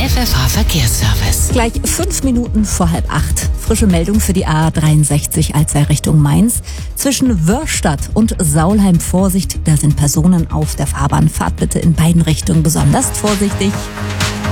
FFH Verkehrsservice. Gleich 5 Minuten vor 7:30. Frische Meldung für die A63 Alzey Richtung Mainz. Zwischen Wörstadt und Saulheim Vorsicht, da sind Personen auf der Fahrbahn. Fahrt bitte in beiden Richtungen besonders vorsichtig.